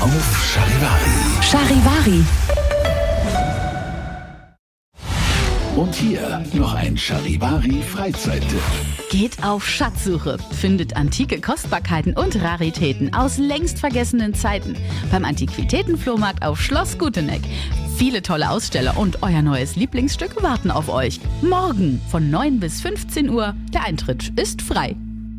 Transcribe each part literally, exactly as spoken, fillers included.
auf Charivari. Charivari. Und hier noch ein Charivari-Freizeittipp. Geht auf Schatzsuche, findet antike Kostbarkeiten und Raritäten aus längst vergessenen Zeiten beim Antiquitätenflohmarkt auf Schloss Guteneck. Viele tolle Aussteller und euer neues Lieblingsstück warten auf euch. Morgen von neun bis fünfzehn Uhr. Der Eintritt ist frei.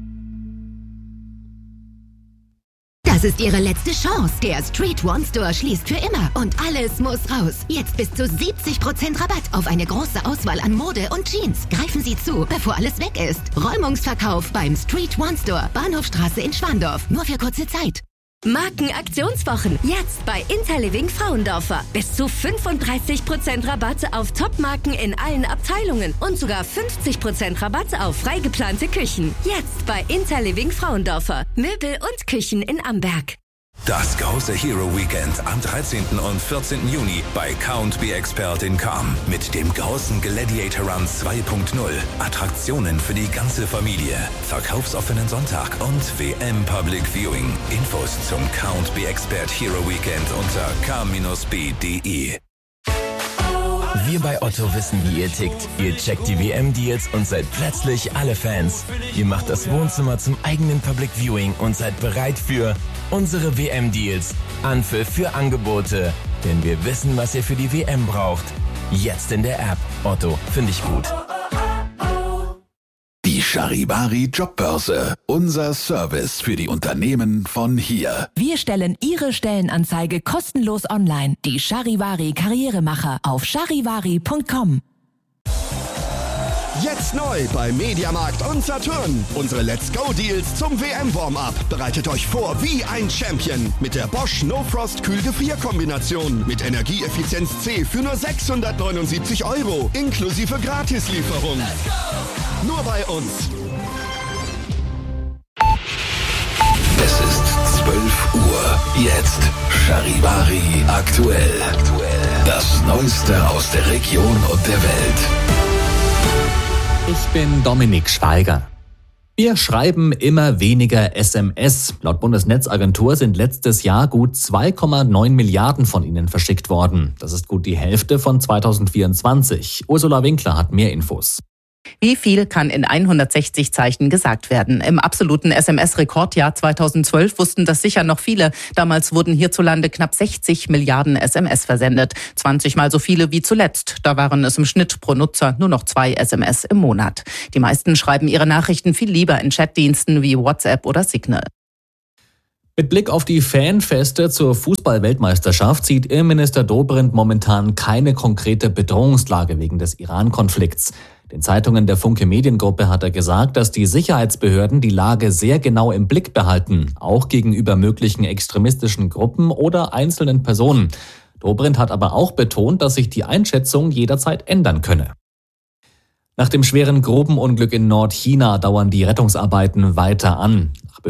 Das ist Ihre letzte Chance. Der Street One Store schließt für immer und alles muss raus. Jetzt bis zu siebzig Prozent Rabatt auf eine große Auswahl an Mode und Jeans. Greifen Sie zu, bevor alles weg ist. Räumungsverkauf beim Street One Store, Bahnhofstraße in Schwandorf. Nur für kurze Zeit. Markenaktionswochen. Jetzt bei Interliving Frauendorfer. Bis zu fünfunddreißig Prozent Rabatte auf Topmarken in allen Abteilungen und sogar fünfzig Prozent Rabatte auf frei geplante Küchen. Jetzt bei Interliving Frauendorfer. Möbel und Küchen in Amberg. Das große Hero Weekend am dreizehnten und vierzehnten Juni bei Count Be Expert in Cham mit dem großen Gladiator Run zwei Punkt null. Attraktionen für die ganze Familie, verkaufsoffenen Sonntag und W M Public Viewing. Infos zum Count Be Expert Hero Weekend unter k b punkt d e. Wir bei Otto wissen, wie ihr tickt. Ihr checkt die W M-Deals und seid plötzlich alle Fans. Ihr macht das Wohnzimmer zum eigenen Public Viewing und seid bereit für unsere W M-Deals. Anpfiff für Angebote. Denn wir wissen, was ihr für die W M braucht. Jetzt in der App. Otto, finde ich gut. Die Charivari Jobbörse. Unser Service für die Unternehmen von hier. Wir stellen Ihre Stellenanzeige kostenlos online. Die Charivari Karrieremacher auf charivari punkt com. Jetzt neu bei Mediamarkt und Saturn. Unsere Let's Go Deals zum W M-Warm-Up. Bereitet euch vor wie ein Champion. Mit der Bosch No Frost Kühl-Gefrier-Kombination. Mit Energieeffizienz C für nur sechshundertneunundsiebzig Euro. Inklusive Gratislieferung. Nur bei uns. Es ist zwölf Uhr. Jetzt Charivari aktuell. Das Neueste aus der Region und der Welt. Ich bin Dominik Schweiger. Wir schreiben immer weniger S M S. Laut Bundesnetzagentur sind letztes Jahr gut zwei Komma neun Milliarden von ihnen verschickt worden. Das ist gut die Hälfte von zweitausendvierundzwanzig. Ursula Winkler hat mehr Infos. Wie viel kann in hundertsechzig Zeichen gesagt werden? Im absoluten S M S-Rekordjahr zweitausendzwölf wussten das sicher noch viele. Damals wurden hierzulande knapp sechzig Milliarden S M S versendet. zwanzig Mal so viele wie zuletzt. Da waren es im Schnitt pro Nutzer nur noch zwei S M S im Monat. Die meisten schreiben ihre Nachrichten viel lieber in Chatdiensten wie WhatsApp oder Signal. Mit Blick auf die Fanfeste zur Fußball-Weltmeisterschaft sieht Innenminister Dobrindt momentan keine konkrete Bedrohungslage wegen des Iran-Konflikts. Den Zeitungen der Funke Mediengruppe hat er gesagt, dass die Sicherheitsbehörden die Lage sehr genau im Blick behalten, auch gegenüber möglichen extremistischen Gruppen oder einzelnen Personen. Dobrindt hat aber auch betont, dass sich die Einschätzung jederzeit ändern könne. Nach dem schweren Grubenunglück in Nordchina dauern die Rettungsarbeiten weiter an.